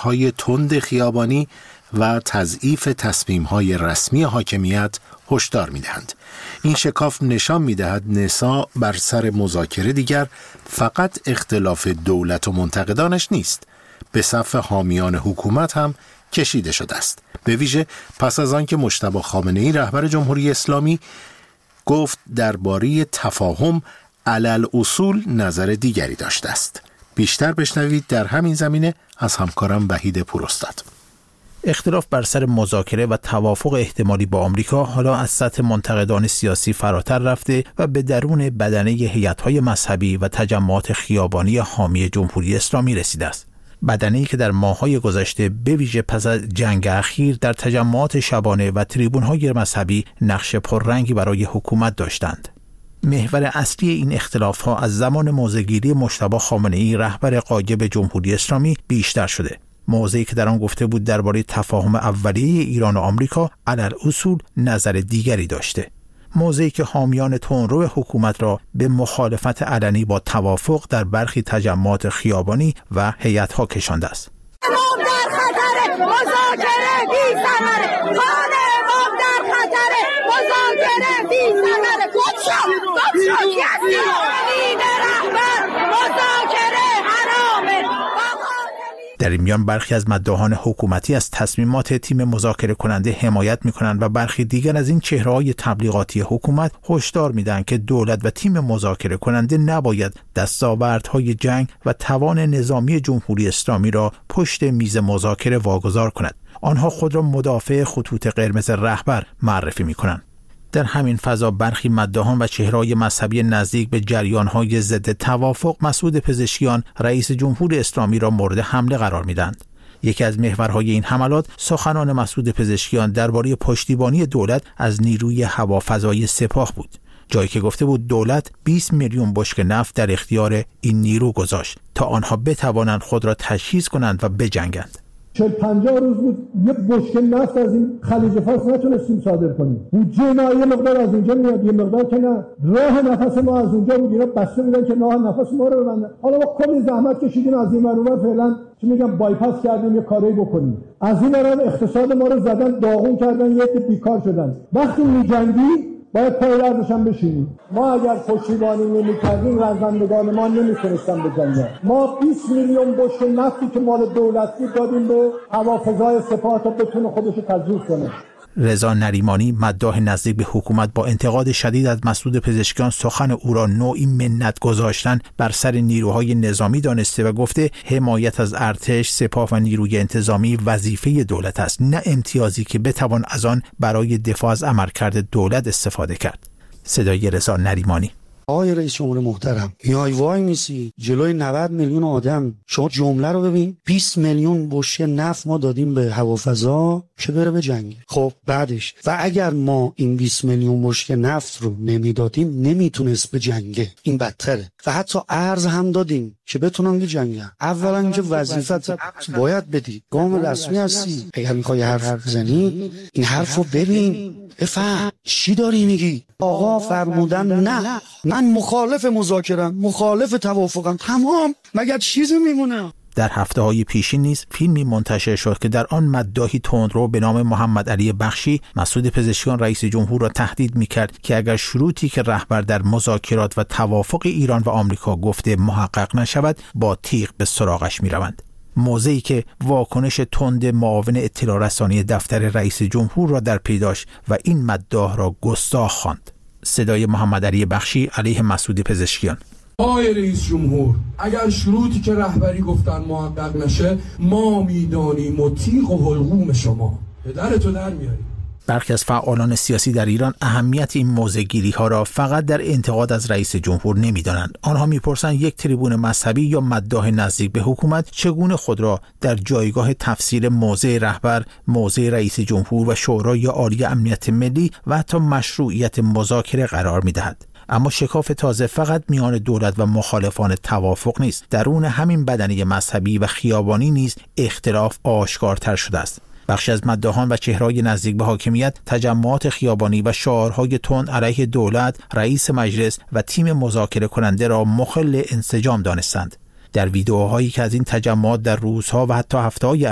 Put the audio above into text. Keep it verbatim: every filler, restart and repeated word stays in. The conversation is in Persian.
شعارهای تند خیابانی و تضعیف تصمیم‌های رسمی حاکمیت هشدار می‌دهند. این شکاف نشان می‌دهد نسا بر سر مذاکره دیگر فقط اختلاف دولت و منتقدانش نیست، به صف حامیان حکومت هم کشیده شده است. به ویژه پس از آن که مجتبی خامنه‌ای رهبر جمهوری اسلامی گفت درباره تفاهم علل اصول نظر دیگری داشته است. بیشتر بشنوید در همین زمینه از همکارم وحید پوراستاد. اختلاف بر سر مذاکره و توافق احتمالی با آمریکا حالا از سطح منتقدان سیاسی فراتر رفته و به درون بدنه هیئت‌های مذهبی و تجمعات خیابانی حامی جمهوری اسلامی رسیده است. بدنه‌ای که در ماه‌های گذشته به ویژه پس از جنگ اخیر در تجمعات شبانه و تریبون‌های مذهبی نقش پررنگی برای حکومت داشتند. محور اصلی این اختلاف‌ها از زمان موضع‌گیری مجتبی خامنه‌ای رهبر غایب جمهوری اسلامی بیشتر شده. موضعی که در آن گفته بود درباره تفاهم اولیه ایران و آمریکا علل اصول نظر دیگری داشته. موضعی که حامیان تندرو حکومت را به مخالفت علنی با توافق در برخی تجمعات خیابانی و هیئت‌ها کشانده است. امام در خطر، مذاکره بی ثمره. خان امام در خطر، مذاکره بی ثمره. گفتم گفتم کسی امین رهبر مذاکره حرامه. در این میان برخی از مداحان حکومتی از تصمیمات تیم مذاکره کننده حمایت می‌کنند و برخی دیگر از این چهره‌های تبلیغاتی حکومت هشدار می‌دهند که دولت و تیم مذاکره کننده نباید دستاوردهای جنگ و توان نظامی جمهوری اسلامی را پشت میز مذاکره واگذار کند. آنها خود را مدافع خطوط قرمز رهبر معرفی می‌کنند. در همین فضا برخی مداحان و چهره‌های مذهبی نزدیک به جریان‌های ضد توافق مسعود پزشکیان رئیس جمهور اسلامی را مورد حمله قرار می‌دهند. یکی از محورهای این حملات سخنان مسعود پزشکیان درباره پشتیبانی دولت از نیروی هوافضایی سپاه بود، جایی که گفته بود دولت بیست میلیون بشکه نفت در اختیار این نیرو گذاشت تا آنها بتوانند خود را تجهیز کنند و بجنگند. چهل پنجاه روز بود یه بشکه نفت از این خلیج فارس نتونستیم صادر کنیم. بودجه ما یه مقدار از اینجا میاد، یه مقدار که نه. راه نفس ما از اونجا بود، اینا بسته بودن که راه نفس ما رو ببندن. حالا ما کلی زحمت کشیدیم از این ور فعلا چی میگم بایپاس کردیم، یه کاری بکنیم. از این ور اقتصاد ما رو زدن داغون کردن، یه عده بیکار شدن. وقتی میجنگی باید پای لرزش هم بشینیم. ما اگر پشتیبانی نمی‌کردیم رزمندگان ما نمی‌تونستن بجنگن. ما بیست میلیون بشکه نفتی که مال دولتی دادیم به هوافضای سپاه تا بتونه خودش رو تجهیز کنه. رضا نریمانی مداح نزدیک به حکومت با انتقاد شدید از مسعود پزشکیان سخن او را نوعی منت گذاشتن بر سر نیروهای نظامی دانسته و گفته حمایت از ارتش، سپاه و نیروی انتظامی وظیفه دولت است، نه امتیازی که بتوان از آن برای دفاع از عملکرد دولت استفاده کرد. صدای رضا نریمانی. آقای رئیس جمهور محترم، میای وای میسی جلوی نود میلیون آدم، شما جمله رو ببین، بیست میلیون بشکه نفت ما دادیم به هوافضا که بره به جنگ. خب بعدش و اگر ما این بیست میلیون بشکه نفت رو نمیدادیم نمیتونست به جنگه، این بدتره. و حتی ارز هم دادیم که بتونن به جنگن. اولا که وظیفت باید بدی، گام رسمی هستی، اگر میخوای حرف بزنی این حرفو ببین بفهم چی داری میگی. آقا فرمودن نه، من مخالف مذاکرم، مخالف توافقم، تمام، مگر چیزی میمونه؟ در هفته‌های پیشین نیز فیلمی منتشر شد که در آن مداحی تندرو به نام محمد علی بخشی مسعود پزشکیان رئیس جمهور را تهدید می‌کرد که اگر شروطی که رهبر در مذاکرات و توافق ایران و آمریکا گفته محقق نشود با تیغ به سراغش می‌روند. موضعی که واکنش تند معاون اطلاع رسانی دفتر رئیس جمهور را در پی داشت و این مداح را گستاخ خواند. صدای محمد علی بخشی علیه مسعود پزشکیان. آقای رئیس جمهور، اگر شروطی که رهبری گفتن محقق نشه ما میدانیم و تیغ و حلقوم شما پدرتو در میاریم. برخی از فعالان سیاسی در ایران اهمیت این موضع‌گیری ها را فقط در انتقاد از رئیس جمهور نمی‌دانند. آنها می‌پرسند یک تریبون مذهبی یا مداح نزدیک به حکومت چگونه خود را در جایگاه تفسیر موضع رهبر، موضع رئیس جمهور و شورای عالی امنیت ملی و حتی مشروعیت مذاکره قرار می‌دهد. اما شکاف تازه فقط میان دولت و مخالفان توافق نیست. درون همین بدنه مذهبی و خیابانی نیز اختلاف آشکارتر شده است. بخشی از مداحان و چهره‌های نزدیک به حاکمیت تجمعات خیابانی و شعارهای تند علیه دولت، رئیس مجلس و تیم مذاکره کننده را مخل انسجام دانستند. در ویدئوهایی که از این تجمعات در روزها و حتی هفته‌های